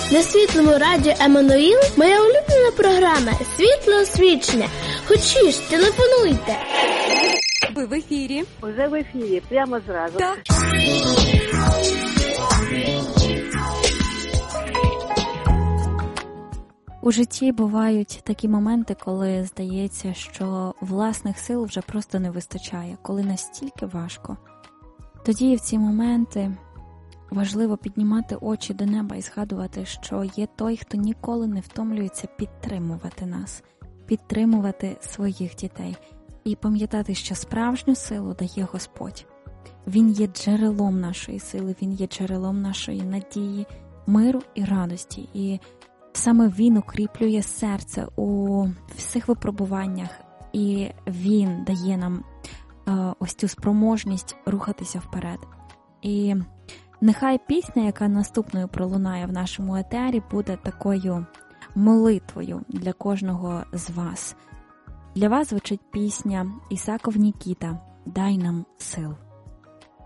На Світлому радіо Еммануїл моя улюблена програма «Світле освічення». Хочеш, телефонуйте. Ви в ефірі. Уже в ефірі, прямо зразу. Так. У житті бувають такі моменти, коли здається, що власних сил вже просто не вистачає, коли настільки важко. Тоді в ці моменти важливо піднімати очі до неба і згадувати, що є той, хто ніколи не втомлюється підтримувати нас, підтримувати своїх дітей. І пам'ятати, що справжню силу дає Господь. Він є джерелом нашої сили, Він є джерелом нашої надії, миру і радості. І саме Він укріплює серце у всіх випробуваннях, і Він дає нам ось цю спроможність рухатися вперед. І нехай пісня, яка наступною пролунає в нашому етері, буде такою молитвою для кожного з вас. Для вас звучить пісня Ісаков Нікіта «Дай нам сил».